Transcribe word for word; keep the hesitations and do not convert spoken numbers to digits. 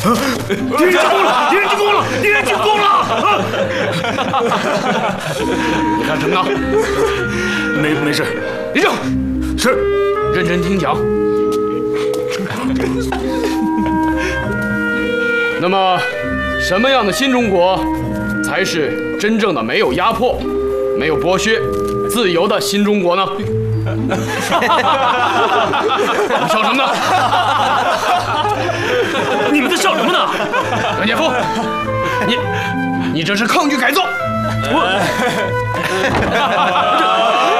敌人进攻了！敌人进攻了！敌人进攻了！你看什么呢？没没事。立正。是。认真听讲。那么，什么样的新中国才是真正的没有压迫、没有剥削、自由的新中国呢？你笑什么呢？你们在笑什么呢？杨建夫，你你这是抗拒改造！我。